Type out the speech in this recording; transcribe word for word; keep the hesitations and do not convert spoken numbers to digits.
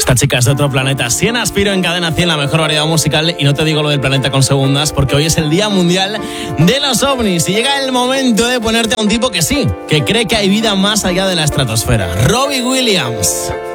Esta chica es de otro planeta. Siena Aspiro en Cadena cien, la mejor variedad musical. Y no te digo lo del planeta con segundas, porque hoy es el Día Mundial de los OVNIs. Y llega el momento de ponerte a un tipo que sí, que cree que hay vida más allá de la estratosfera. Robbie Williams.